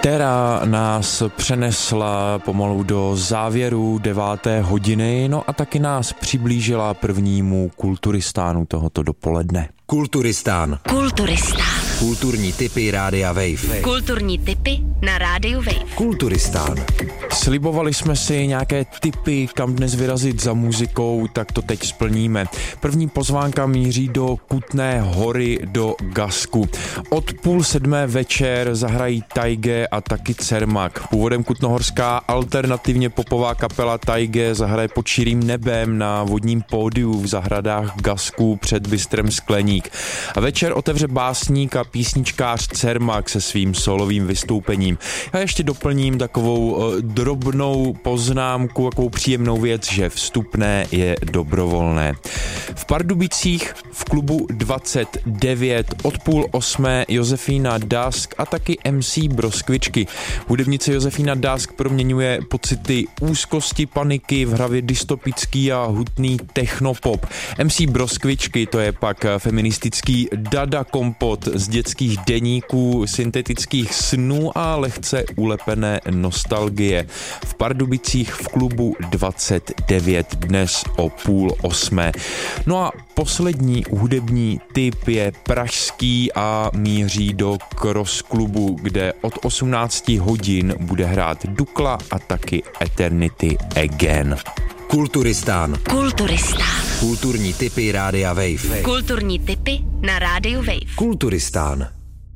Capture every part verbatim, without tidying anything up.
která nás přenesla pomalu do závěru deváté hodiny, no a taky nás přiblížila prvnímu kulturistánu tohoto dopoledne. Kulturistán. Kulturistán. Kulturní tipy Rádia Wave. Kulturní tipy na Rádiu Wave. Kulturistán. Slibovali jsme si nějaké tipy, kam dnes vyrazit za muzikou, tak to teď splníme. První pozvánka míří do Kutné Hory do Gasku. Od půl sedmé večer zahrají Taige a taky Cermak. Původem kutnohorská alternativně popová kapela Taige zahraje pod širým nebem na vodním pódiu v zahradách Gasku před bistrem Skleník. A večer otevře básník a písničkář Cermak se svým solovým vystoupením. Já ještě doplním takovou uh, drobnou poznámku, takovou příjemnou věc, že vstupné je dobrovolné. V Pardubicích v klubu dvacet devět od půl osmé Josefína Dusk a taky M C Broskvičky. Hudebnice Josefína Dusk proměňuje pocity úzkosti, paniky v hravě dystopický a hutný technopop. M C Broskvičky to je pak feministický dada kompot z dětských deníků, syntetických snů a lehce ulepené nostalgie. V Pardubicích v klubu dvacet devět dnes o půl osmé. No a poslední hudební tip je pražský a míří do Cross klubu, kde od osmnácti hodin bude hrát Dukla a taky Eternity Again. Kulturistán. Kulturistán. Kulturní tipy Rádia Wave. Kulturní tipy na Rádiu Wave. Kulturistán.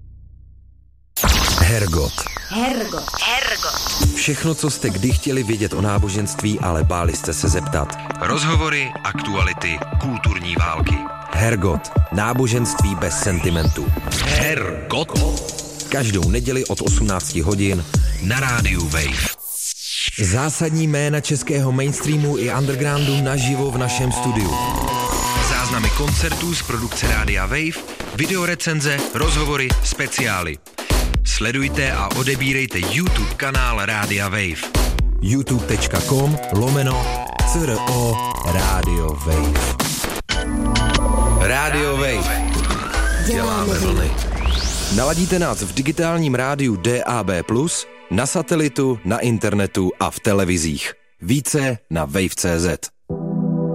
Hergot. Hergot. Hergot. Všechno, co jste kdy chtěli vědět o náboženství, ale báli jste se zeptat. Rozhovory, aktuality, kulturní války. Hergot. Náboženství bez sentimentu. Hergot. Každou neděli od osmnácti hodin na Rádiu Wave. Zásadní jména českého mainstreamu i undergroundu naživo v našem studiu. Záznamy koncertů z produkce Rádia Wave, videorecenze, rozhovory, speciály. Sledujte a odebírejte YouTube kanál Rádia Wave. youtube.com lomeno CRO Rádio Wave. Rádio Wave. Děláme vlny. Naladíte nás v digitálním rádiu D A B plus, na satelitu, na internetu a v televizích. Více na wave tečka cé zet.